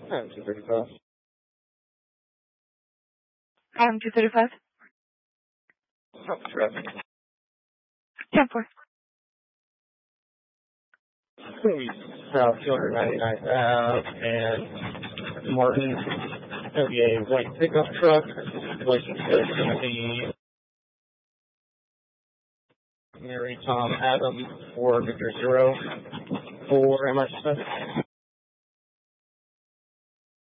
I'm 235. I'm 235. Traffic. 10-4. South 299th Ave and Martin. It'll be a white pickup truck. License plate is going to be Mary Tom Adam 4 Victor 0 4 Emma Smith.